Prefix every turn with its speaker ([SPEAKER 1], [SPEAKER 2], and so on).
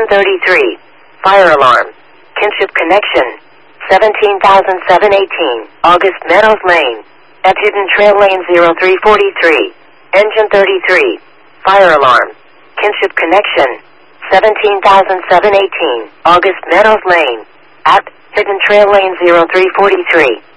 [SPEAKER 1] 33. Fire alarm. Kinship connection. 17,718. August Meadows Lane. At Hidden Trail Lane 0343. Engine 33. Fire alarm. Kinship connection. 17,718. August Meadows Lane. At Hidden Trail Lane 0343.